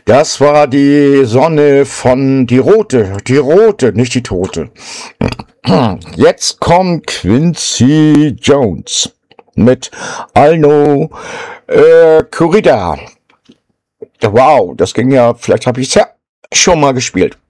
Das war die Sonne von die rote, nicht die tote. Jetzt kommt Quincy Jones mit Alno Corrida. Wow, das ging ja, vielleicht habe ich es ja schon mal gespielt.